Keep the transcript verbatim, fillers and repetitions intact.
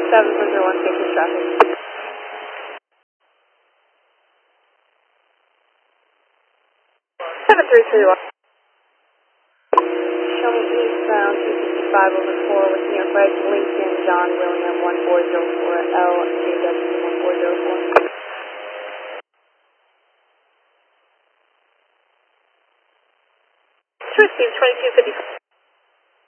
seven four zero one, safety traffic. seven three three one. Show me eastbound two sixty-five over four with New York Red, Lincoln, John William one four zero four, L J W one four zero four. True Steve, twenty-two fifty-four.